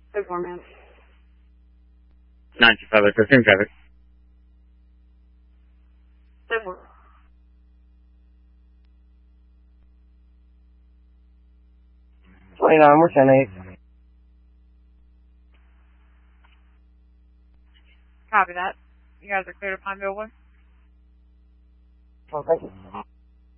Good morning. 925, same traffic. Good morning. We're 10-8. Copy that. You guys are clear to Pineville Way? Well, thank you.